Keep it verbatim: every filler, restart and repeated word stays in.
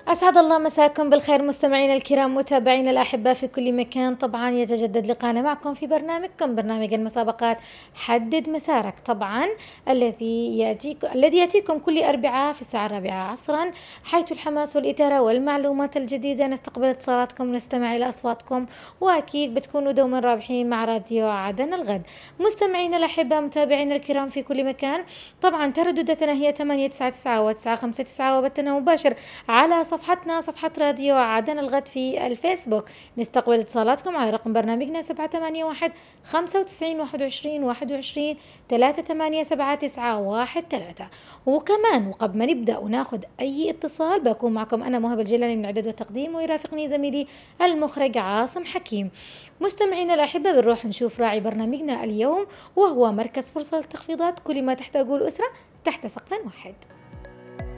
أسعد الله مساكم بالخير مستمعينا الكرام متابعينا الأحباء في كل مكان. طبعا يتجدد لقاءنا معكم في برنامجكم برنامج المسابقات حدد مسارك، طبعا الذي يأتيكم الذي يأتيكم كل أربعاء في الساعة الرابعة عصرا، حيث الحماس والإثارة والمعلومات الجديدة. نستقبل اتصالاتكم ونستمع إلى أصواتكم، وأكيد بتكونوا دوما رابحين مع راديو عدن الغد. مستمعينا الأحباء متابعينا الكرام في كل مكان، طبعا ترددتنا هي ثمانية تسعة تسعة وتسعة خمسة تسعة، وبثنا مباشر على صفحتنا صفحة راديو عدن الغد في الفيسبوك. نستقبل اتصالاتكم على رقم برنامجنا سبعة ثمانية واحد خمسة وتسعين واحد وعشرين واحد وعشرين ثلاثة ثمانية سبعة تسعة واحد ثلاثة. وكمان وقبل ما نبدأ وناخد أي اتصال، بكون معكم أنا مهاب الجيلاني من الإعداد والتقديم، ويرافقني زميلي المخرج عاصم حكيم. مستمعينا الأحبة، بنروح نشوف راعي برنامجنا اليوم، وهو مركز فرصة للتخفيضات، كل ما تحتاجه الأسرة تحت سقف واحد.